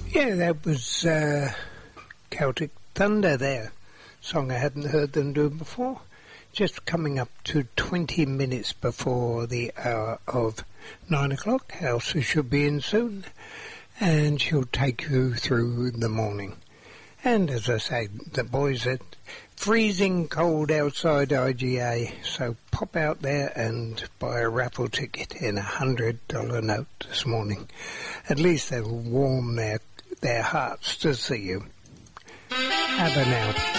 Yeah, that was Celtic Thunder there. Song I hadn't heard them do before. Just coming up to 20 minutes before the hour of 9 o'clock. Elsa should be in soon, and she'll take you through the morning. And as I say, the boys are freezing cold outside IGA, so pop out there and buy a raffle ticket in a $100 note this morning. At least they'll warm their hearts to see you. Have a now.